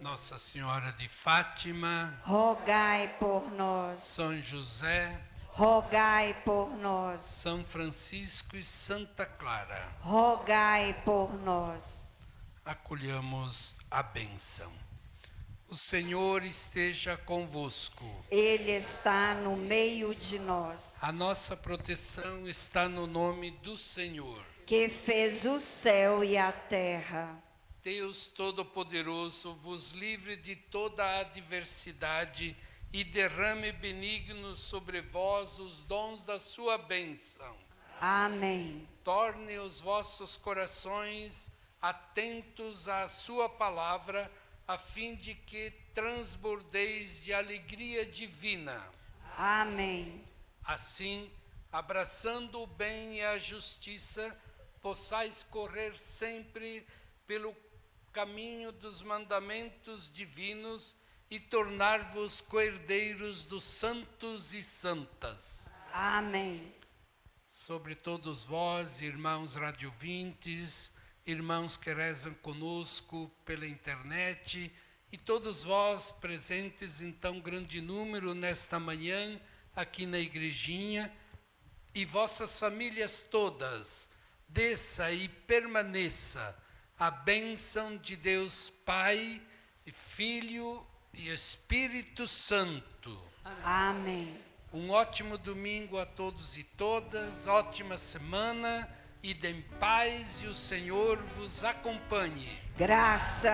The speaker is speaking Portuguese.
Nossa Senhora de Fátima, rogai por nós. São José, rogai por nós. São Francisco e Santa Clara, rogai por nós. acolhamos a bênção. O Senhor esteja convosco. Ele está no meio de nós. A nossa proteção está no nome do Senhor, que fez o céu e a terra. Deus Todo-Poderoso vos livre de toda a adversidade e derrame benigno sobre vós os dons da sua bênção. Amém. Torne os vossos corações atentos à sua palavra, a fim de que transbordeis de alegria divina. Amém. Assim, abraçando o bem e a justiça, possais correr sempre pelo caminho dos mandamentos divinos e tornar-vos coerdeiros dos santos e santas. Amém. Sobre todos vós, irmãos radiovintes, irmãos que rezam conosco pela internet e todos vós presentes em tão grande número nesta manhã aqui na igrejinha e vossas famílias todas, desça e permaneça a bênção de Deus Pai, Filho e Espírito Santo. Amém. Um ótimo domingo a todos e todas, ótima semana, idem paz e o Senhor vos acompanhe. Graças